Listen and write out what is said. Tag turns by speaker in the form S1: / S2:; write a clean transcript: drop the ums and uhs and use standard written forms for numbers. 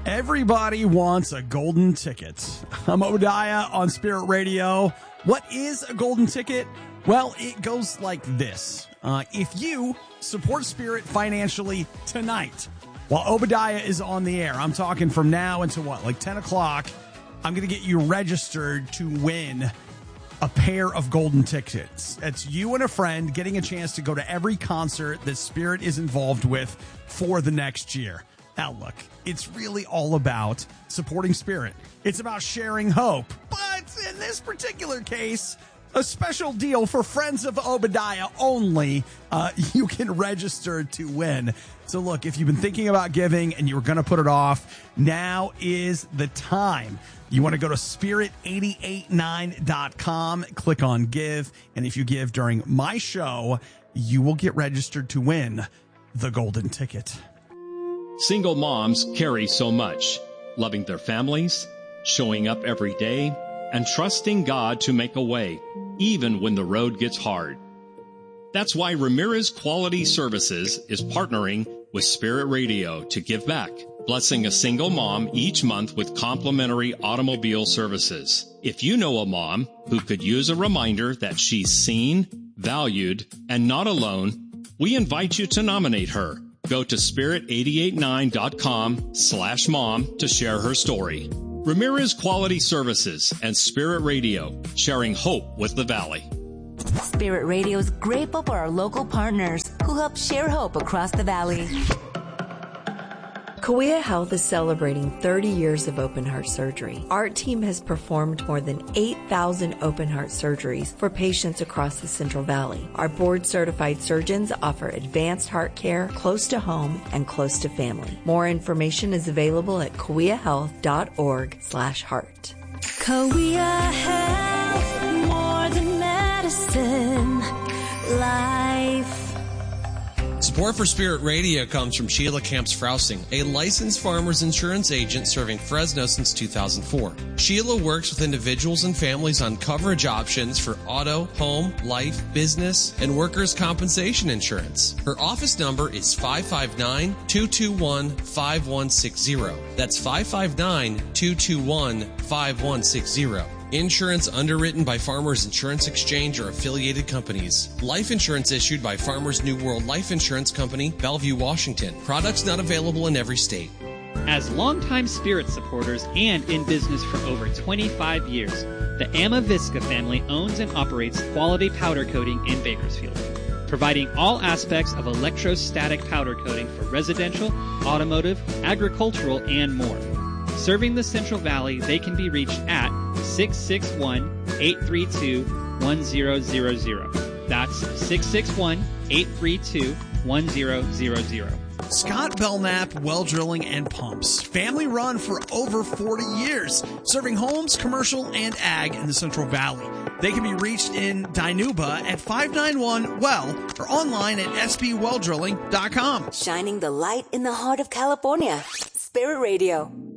S1: Everybody wants a golden ticket. I'm Obadiah on Spirit Radio. What is a golden ticket? Well, it goes like this. If you support Spirit financially tonight, while Obadiah is on the air, I'm talking from now until like 10 o'clock, I'm going to get you registered to win a pair of golden tickets. That's you and a friend getting a chance to go to every concert that Spirit is involved with for the next year. Now, look, it's really all about supporting Spirit. It's about sharing hope. But in this particular case, a special deal for friends of Obadiah only. You can register to win. So look, if you've been thinking about giving and you were going to put it off, now is the time. You want to go to spirit889.com, click on give, and if you give during my show, you will get registered to win the golden ticket.
S2: Single moms carry so much, loving their families, showing up every day, and trusting God to make a way, even when the road gets hard. That's why Ramirez Quality Services is partnering with Spirit Radio to give back, blessing a single mom each month with complimentary automobile services. If you know a mom who could use a reminder that she's seen, valued, and not alone, we invite you to nominate her. Go to spirit889.com/mom to share her story. Ramirez Quality Services and Spirit Radio, sharing hope with the Valley.
S3: Spirit Radio is grateful for our local partners who help share hope across the Valley.
S4: Kauai Health is celebrating 30 years of open heart surgery. Our team has performed more than 8,000 open heart surgeries for patients across the Central Valley. Our board-certified surgeons offer advanced heart care close to home and close to family. More information is available at kauaihealth.org/heart.
S5: Kauai Health, more than medicine, life.
S6: Support for Spirit Radio comes from Sheila Camps Frousing, a licensed farmer's insurance agent serving Fresno since 2004. Sheila works with individuals and families on coverage options for auto, home, life, business, and workers' compensation insurance. Her office number is 559-221-5160. That's 559-221-5160. Insurance underwritten by Farmers Insurance Exchange or affiliated companies. Life insurance issued by Farmers New World Life Insurance Company, Bellevue, Washington. Products not available in every state.
S7: As longtime Spirit supporters and in business for over 25 years, the Amavisca family owns and operates Quality Powder Coating in Bakersfield, providing all aspects of electrostatic powder coating for residential, automotive, agricultural, and more. Serving the Central Valley, they can be reached at 661-832-1000. That's 661-832-1000.
S1: Scott Belknap Well Drilling and Pumps. Family run for over 40 years, serving homes, commercial, and ag in the Central Valley. They can be reached in Dinuba at 591 Well or online at sbwelldrilling.com.
S3: Shining the light in the heart of California. Spirit Radio.